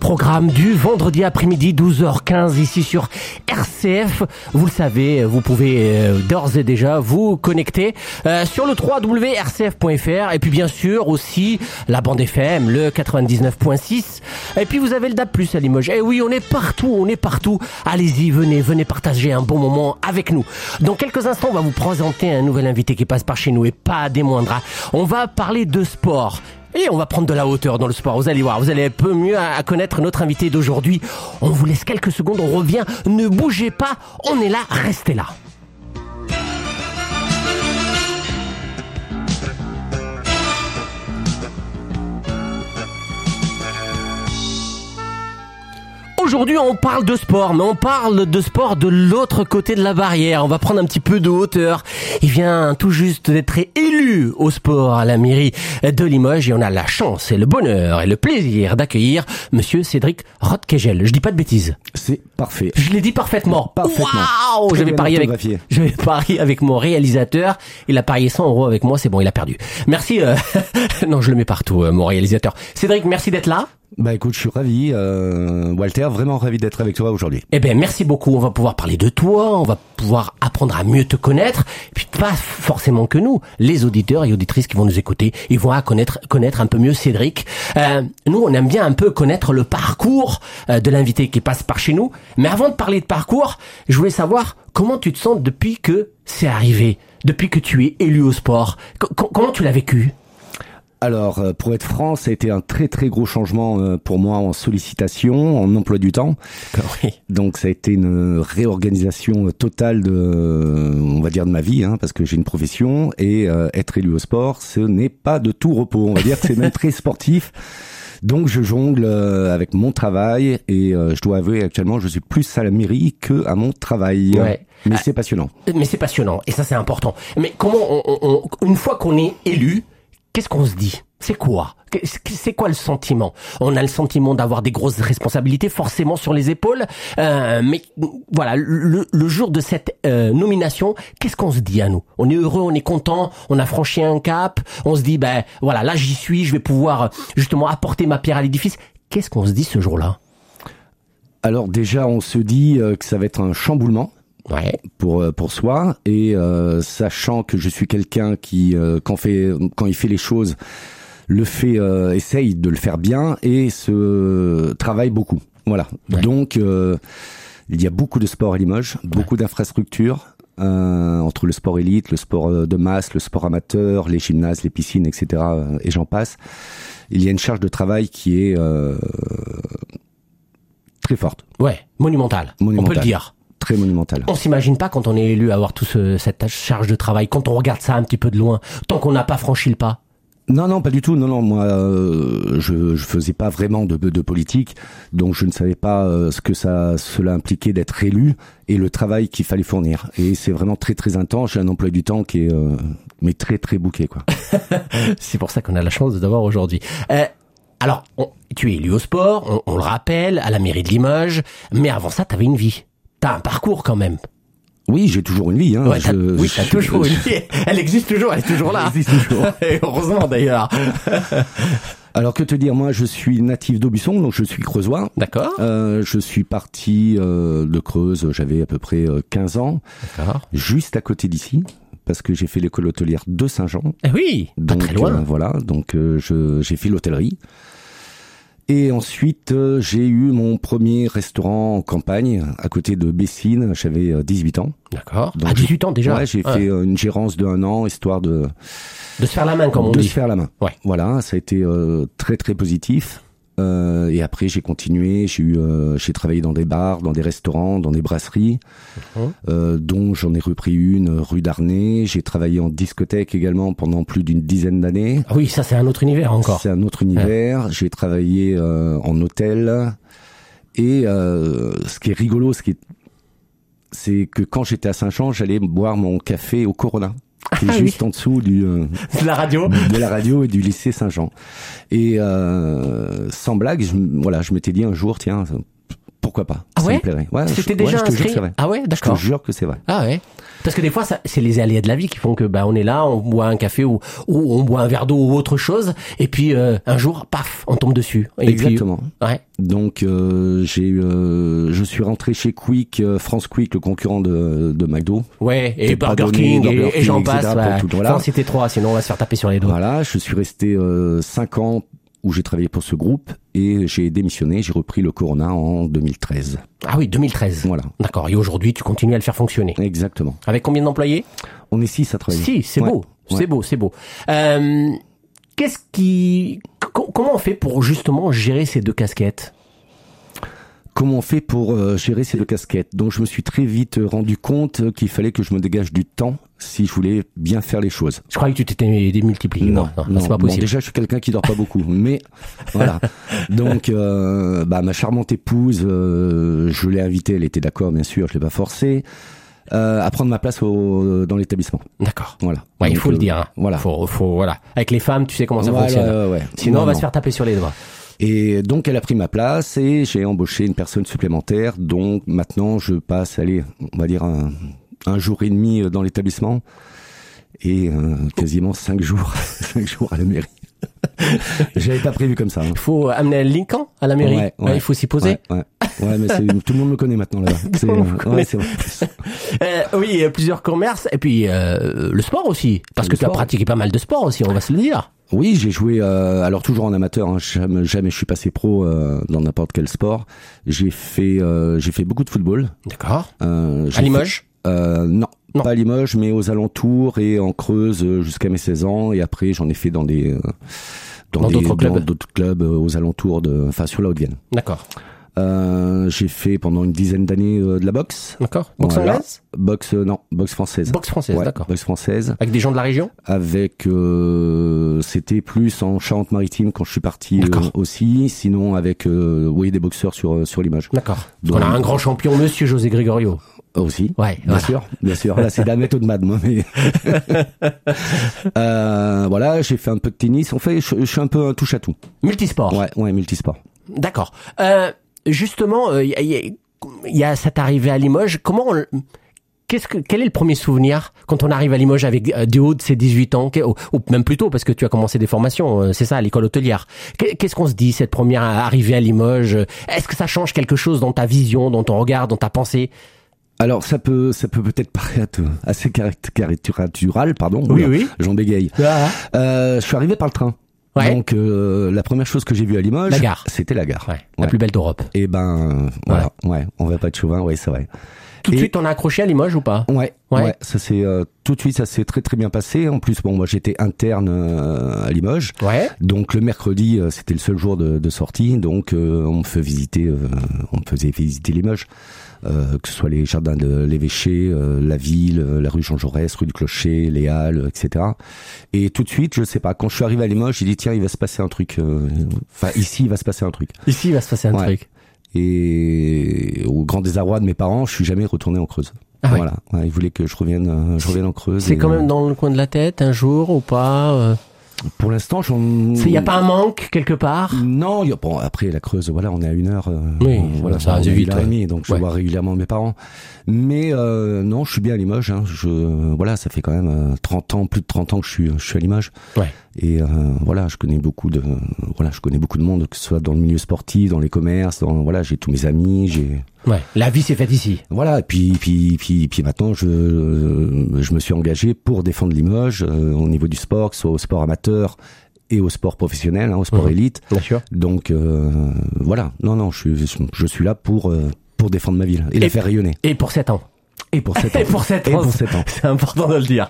Programme du vendredi après-midi 12h15 ici sur RCF. Vous le savez, vous pouvez d'ores et déjà vous connecter sur le www.rcf.fr et puis bien sûr aussi la bande FM, le 99.6 et puis vous avez le DAB+ à Limoges. Et oui, on est partout. Allez-y, venez partager un bon moment avec nous. Dans quelques instants, on va vous présenter un nouvel invité qui passe par chez nous et pas des moindres. On va parler de sport. Et on va prendre de la hauteur dans le sport, vous allez voir, vous allez un peu mieux à connaître notre invité d'aujourd'hui. On vous laisse quelques secondes, on revient, ne bougez pas, on est là, restez là. Aujourd'hui, on parle de sport, mais on parle de sport de l'autre côté de la barrière. On va prendre un petit peu de hauteur. Il vient tout juste d'être élu au sport à la mairie de Limoges et on a la chance et le bonheur et le plaisir d'accueillir Monsieur Cédric Rothkegel. Je dis pas de bêtises. C'est parfait. Je l'ai dit parfaitement. Waouh! J'avais parié avec mon réalisateur. Il a parié 100 € avec moi. C'est bon, il a perdu. Merci. Non, je le mets partout, mon réalisateur. Cédric, merci d'être là. Bah écoute, je suis ravi, Walter, vraiment ravi d'être avec toi aujourd'hui. Eh ben merci beaucoup, on va pouvoir parler de toi, on va pouvoir apprendre à mieux te connaître, et puis pas forcément que nous, les auditeurs et auditrices qui vont nous écouter, ils vont connaître un peu mieux Cédric. Nous, on aime bien un peu connaître le parcours de l'invité qui passe par chez nous, mais avant de parler de parcours, je voulais savoir comment tu te sens depuis que c'est arrivé, depuis que tu es élu au sport. Comment tu l'as vécu ? Alors, pour être franc, ça a été un très très gros changement pour moi en sollicitation, en emploi du temps. Oui. Donc ça a été une réorganisation totale on va dire de ma vie, parce que j'ai une profession et être élu au sport, ce n'est pas de tout repos. On va dire que c'est même très sportif. Donc je jongle avec mon travail et je dois avouer actuellement je suis plus à la mairie que à mon travail. Ouais. Mais c'est passionnant. Mais c'est passionnant et ça c'est important. Mais comment une fois qu'on est élu, qu'est-ce qu'on se dit ? C'est quoi le sentiment ? On a le sentiment d'avoir des grosses responsabilités forcément sur les épaules. Mais voilà, le jour de cette nomination, qu'est-ce qu'on se dit à nous ? On est heureux, on est content, on a franchi un cap. On se dit, ben voilà, là j'y suis, je vais pouvoir justement apporter ma pierre à l'édifice. Qu'est-ce qu'on se dit ce jour-là ? Alors déjà, on se dit que ça va être un chamboulement. Ouais. Pour soi et sachant que je suis quelqu'un qui quand il fait les choses essaye de le faire bien et se travaille beaucoup. Voilà. Ouais. Donc il y a beaucoup de sport à Limoges, beaucoup d'infrastructures entre le sport élite, le sport de masse, le sport amateur, les gymnases, les piscines, etc. Et j'en passe. Il y a une charge de travail qui est très forte. Ouais, monumentale. On peut le dire. Très monumental. On s'imagine pas quand on est élu avoir cette charge de travail, quand on regarde ça un petit peu de loin, tant qu'on n'a pas franchi le pas. Non, pas du tout. Non, moi, je faisais pas vraiment de politique, donc je ne savais pas ce que cela impliquait d'être élu et le travail qu'il fallait fournir. Et c'est vraiment très très intense. J'ai un emploi du temps qui est mais très très bouqué, quoi. C'est pour ça qu'on a la chance de t'avoir aujourd'hui. Alors, tu es élu au sport, on le rappelle, à la mairie de Limoges, mais avant ça, t'avais une vie. T'as un parcours quand même. Oui, j'ai toujours une vie. Ouais, t'as toujours une vie. Elle existe toujours, elle est toujours là. Elle existe toujours. Et heureusement d'ailleurs. Alors que te dire, moi je suis natif d'Aubusson, donc je suis creusois. D'accord. Je suis parti de Creuse, j'avais à peu près 15 ans. D'accord. Juste à côté d'ici. Parce que j'ai fait l'école hôtelière de Saint-Jean. Eh oui, pas très loin. Voilà, donc j'ai fait l'hôtellerie. Et ensuite, j'ai eu mon premier restaurant en campagne, à côté de Bessines. J'avais 18 ans. D'accord. À 18 ans déjà. Ouais, j'ai fait une gérance de 1 an, histoire de se faire la main, comme on dit. De se faire la main. Ouais. Voilà, ça a été très très positif. Et après, j'ai continué. J'ai travaillé dans des bars, dans des restaurants, dans des brasseries, dont j'en ai repris une rue d'Arnay. J'ai travaillé en discothèque également pendant plus d'une dizaine d'années. Ah oui, ça c'est un autre univers encore. C'est un autre univers. Ouais. J'ai travaillé en hôtel. Et ce qui est rigolo, c'est que quand j'étais à Saint-Jean, j'allais boire mon café au Corona. Qui est juste en dessous de la radio. De la radio et du lycée Saint-Jean. Et sans blague, je m'étais dit un jour, tiens, Pourquoi pas? Ah ouais? Ça me plairait. Ouais, C'était déjà je te jure inscrit? que c'est vrai. Ah ouais, Je d'accord. te jure que c'est vrai. Ah ouais. Parce que des fois, c'est les aléas de la vie qui font que on est là, on boit un café ou on boit un verre d'eau ou autre chose, et puis un jour, paf, on tombe dessus. Et Exactement. Puis, ouais. Donc je suis rentré chez Quick, France Quick, le concurrent de McDo. Ouais, et Pas Burger donné, King, et j'en etc., passe. pour Ouais. tout, voilà. Enfin, c'était 3, sinon on va se faire taper sur les doigts. Voilà, je suis resté 5 ans où j'ai travaillé pour ce groupe et j'ai démissionné, j'ai repris le Corona en 2013. Ah oui, 2013. Voilà. D'accord. Et aujourd'hui, tu continues à le faire fonctionner. Exactement. Avec combien d'employés? On est 6 à travailler. Si, c'est Ouais. beau. Ouais. C'est beau, c'est beau. Comment on fait pour justement gérer ces deux casquettes? Comment on fait pour gérer ces deux casquettes? Donc je me suis très vite rendu compte qu'il fallait que je me dégage du temps si je voulais bien faire les choses. Je croyais que tu t'étais démultiplié. Non, c'est pas Bon, possible. déjà je suis quelqu'un qui dort pas beaucoup, mais voilà. Donc ma charmante épouse, je l'ai invitée, elle était d'accord bien sûr, je l'ai pas forcée. À prendre ma place dans l'établissement. D'accord. Voilà. Ouais, il Donc, faut le dire. Hein. Voilà. Faut, voilà. Avec les femmes, tu sais comment ça Voilà, fonctionne. ouais. Sinon, Non, on va non. se faire taper sur les doigts. Et donc elle a pris ma place et j'ai embauché une personne supplémentaire. Donc maintenant je passe, on va dire un jour et demi dans l'établissement et quasiment 5 jours, 5 jours à la mairie. J'avais pas prévu comme ça. Hein. Il faut amener Lincoln à la mairie. Ouais, Il faut s'y poser. Ouais, mais tout le monde me connaît maintenant là-bas. C'est vrai. Oui, plusieurs commerces et puis le sport aussi, parce que tu as pratiqué pas mal de sport aussi, on va se le dire. Oui, j'ai joué, alors toujours en amateur, hein, jamais je suis passé pro dans n'importe quel sport. J'ai fait beaucoup de football. D'accord. À Limoges? Non, pas à Limoges, mais aux alentours et en Creuse jusqu'à mes 16 ans. Et après, j'en ai fait dans d'autres clubs aux alentours sur la Haute-Vienne. D'accord. J'ai fait pendant une dizaine d'années de la boxe. D'accord. Boxe anglaise? Boxe française. Boxe française, ouais, d'accord. Boxe française. Avec des gens de la région? Avec, c'était plus en Charente-Maritime quand je suis parti aussi. Sinon avec, des boxeurs sur Limoges. D'accord. On a un grand champion, Monsieur José Gregorio. Aussi. Ouais. Bien sûr. Là, c'est d'un mètre au-delà de moi, mais. Voilà, j'ai fait un peu de tennis. En fait, je suis un peu un touche à tout. Multisport. Ouais, multisport. D'accord. Justement, il y a cette arrivée à Limoges. Quel est le premier souvenir quand on arrive à Limoges avec du haut de ses 18 ans, ou même plus tôt, parce que tu as commencé des formations, c'est ça, à l'école hôtelière. Qu'est-ce qu'on se dit, cette première arrivée à Limoges? Est-ce que ça change quelque chose dans ta vision, dans ton regard, dans ta pensée? Alors, ça peut peut-être paraître assez caricatural, pardon. Oui. J'en bégaye. Je suis arrivé par le train. Ouais. Donc, la première chose que j'ai vue à Limoges, la gare. C'était la gare. Ouais. La plus belle d'Europe. Et voilà. Ouais, on va pas être chauvin, ouais, c'est vrai. Tout de suite, on a accroché à Limoges ou pas? Ouais. Ça s'est tout de suite, ça s'est très très bien passé. En plus, moi j'étais interne à Limoges. Ouais. Donc le mercredi, c'était le seul jour de sortie. Donc on me faisait visiter Limoges, que ce soit les jardins de l'Évêché, la ville, la rue Jean Jaurès, rue du Clocher, les Halles, etc. Et tout de suite, je sais pas. Quand je suis arrivé à Limoges, j'ai dit tiens, il va se passer un truc. Ici, il va se passer un truc. Ici, il va se passer un truc. Et au grand désarroi de mes parents, je suis jamais retourné en Creuse. Ah voilà. Ouais, ils voulaient que je revienne en Creuse. C'est quand même dans le coin de la tête un jour ou pas? Pour l'instant, il y a pas un manque quelque part? Non, bon, après la Creuse, voilà, on est à 1 heure. Oui, voilà, ça va vite. 1h30, donc je vois régulièrement mes parents. Mais non, je suis bien à Limoges. Hein. Voilà, ça fait quand même 30 ans, plus de 30 ans que je suis à Limoges. Ouais. Et voilà, je connais beaucoup de monde, que ce soit dans le milieu sportif, dans les commerces, j'ai tous mes amis, Ouais, la vie s'est faite ici. Voilà, et puis maintenant je me suis engagé pour défendre Limoges au niveau du sport, que ce soit au sport amateur et au sport professionnel, au sport élite. Bien sûr. Donc voilà, non, je suis là pour défendre ma ville et la faire rayonner. Et pour 7 ans. Et pour 7 ans. C'est important de le dire.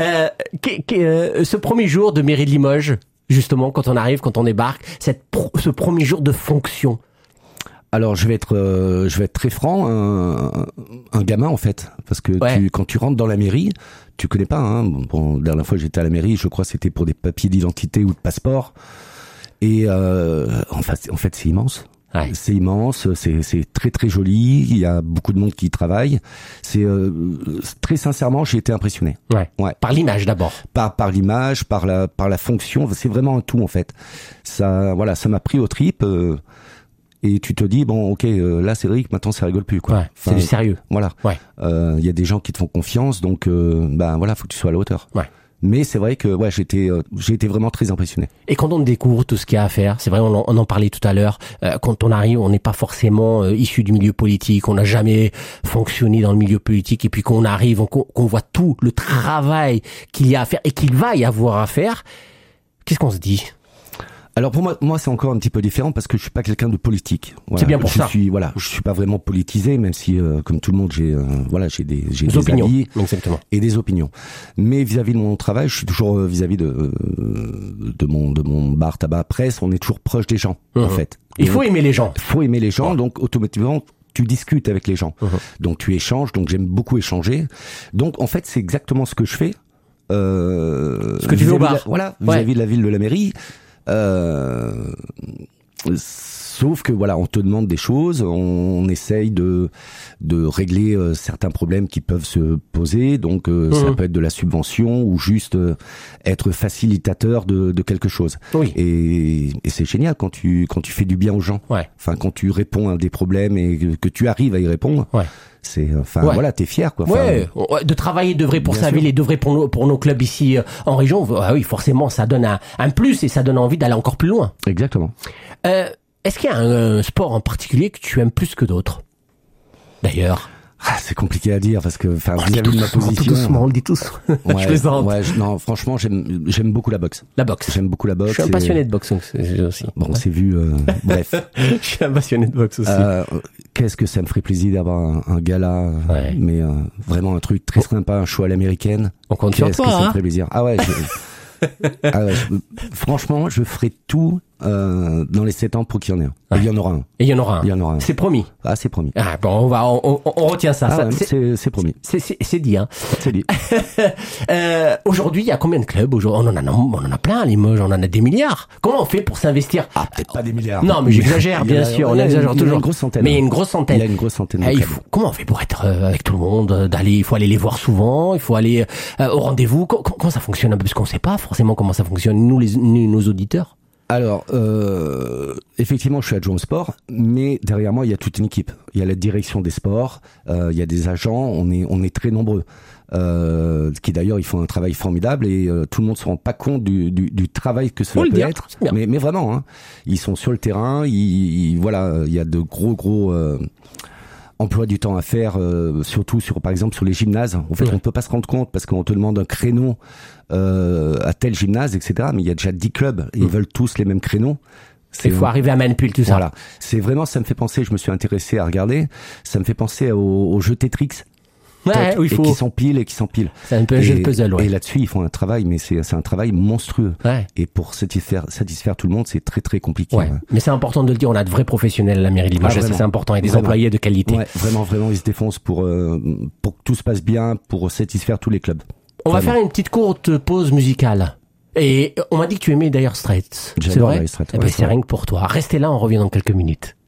Ce premier jour de mairie de Limoges, justement, quand on arrive, quand on débarque, ce premier jour de fonction. Alors je vais être très franc, un gamin en fait, parce que quand tu rentres dans la mairie, tu connais pas. Hein. Bon, la dernière fois j'étais à la mairie, je crois que c'était pour des papiers d'identité ou de passeport. Et en fait c'est immense. Ouais. C'est immense, c'est très très joli. Il y a beaucoup de monde qui y travaille. C'est très sincèrement, j'ai été impressionné. Ouais. Par l'image d'abord. Par l'image, par la fonction. C'est vraiment un tout en fait. Ça m'a pris aux tripes. et tu te dis bon ok là Cédric maintenant ça rigole plus quoi. Ouais, c'est du sérieux. Voilà. Ouais. Y a des gens qui te font confiance donc voilà faut que tu sois à la hauteur. Ouais. Mais c'est vrai que ouais j'ai été vraiment très impressionné. Et quand on découvre tout ce qu'il y a à faire, c'est vrai, on en parlait tout à l'heure, quand on arrive, on n'est pas forcément issu du milieu politique, on n'a jamais fonctionné dans le milieu politique, et puis qu'on arrive, qu'on voit tout le travail qu'il y a à faire et qu'il va y avoir à faire, qu'est-ce qu'on se dit ? Alors pour moi c'est encore un petit peu différent parce que je suis pas quelqu'un de politique. Voilà. C'est bien pour ça. Je suis pas vraiment politisé, même si comme tout le monde j'ai des opinions, avis exactement, et des opinions. Mais vis-à-vis de mon travail, je suis toujours vis-à-vis de mon bar tabac presse, on est toujours proche des gens en fait. Il faut aimer les gens. Il faut aimer les gens, donc automatiquement tu discutes avec les gens. Donc tu échanges, donc j'aime beaucoup échanger. Donc en fait c'est exactement ce que je fais. Ce que tu fais au bar. Vis-à-vis de la ville de la mairie. Sauf que voilà, on te demande des choses, on essaye de régler certains problèmes qui peuvent se poser. Donc ça peut être de la subvention ou juste être facilitateur de quelque chose. Oui. Et c'est génial quand tu fais du bien aux gens. Ouais. Enfin quand tu réponds à des problèmes et que tu arrives à y répondre. Ouais. C'est voilà, t'es fier quoi. Ouais, de travailler de vrai pour sa ville et de vrai pour nos clubs ici en région. Ah oui, forcément, ça donne un plus et ça donne envie d'aller encore plus loin. Exactement. Est-ce qu'il y a un sport en particulier que tu aimes plus que d'autres ? D'ailleurs. C'est compliqué à dire parce que vis-à-vis de ma position, on le dit tous. Ouais, je plaisante. Ouais, non, franchement, j'aime beaucoup la boxe. La boxe. J'aime beaucoup la boxe. Je suis un passionné de boxe aussi. Bon, on s'est vu. Bref. Je suis un passionné de boxe aussi. Qu'est-ce que ça me ferait plaisir d'avoir un gala, mais vraiment un truc très sympa, un show à l'américaine. On compte sur toi. Qu'est-ce que ça me ferait plaisir. Ah ouais. Franchement, je ferai tout dans les 7 ans pour qu'il y en ait un. Ouais. Il y en aura un. Et il y en aura un. Il y en aura un. C'est promis. Ah, c'est promis. Ah bon, on retient ça. Ah, ouais, c'est promis. C'est dit, hein. C'est dit. Aujourd'hui, il y a combien de clubs aujourd'hui? On en a plein à Limoges, on en a des milliards. Comment on fait pour s'investir? Ah, peut-être pas des milliards. Non, mais j'exagère, bien sûr, on exagère toujours. Il y a une grosse centaine. Mais il y a une grosse centaine. Il y a une grosse centaine. Comment on fait pour être avec tout le monde, il faut aller les voir souvent, il faut aller au rendez-vous. Comment ça fonctionne? Parce qu'on sait pas forcément comment ça fonctionne, nos auditeurs. Alors, effectivement, je suis adjoint au sport, mais derrière moi, il y a toute une équipe. Il y a la direction des sports, il y a des agents, on est très nombreux. Qui d'ailleurs, ils font un travail formidable et tout le monde se rend pas compte du travail que cela peut être. Mais vraiment, hein, ils sont sur le terrain, voilà, il y a de gros emploi du temps à faire, surtout par exemple sur les gymnases. En fait, on peut pas se rendre compte parce qu'on te demande un créneau à tel gymnase, etc. Mais il y a déjà 10 clubs et ils veulent tous les mêmes créneaux. Il faut arriver à manipuler tout ça. Voilà. C'est vraiment, ça me fait penser, je me suis intéressé à regarder, ça me fait penser au jeu Tetris. Ouais, où il faut. Et qui s'empilent. C'est un peu un jeu de puzzle, ouais. Et là-dessus, ils font un travail, mais c'est un travail monstrueux. Ouais. Et pour satisfaire tout le monde, c'est très très compliqué. Ouais. Mais c'est important de le dire, on a de vrais professionnels à la mairie de Limoges, ça c'est important, et des employés de qualité. Ouais, vraiment, ils se défoncent pour que tout se passe bien, pour satisfaire tous les clubs. On va faire une petite courte pause musicale. Et on m'a dit que tu aimais Dire Straits. C'est vrai? Straits, c'est rien que pour toi. Restez là, on revient dans quelques minutes.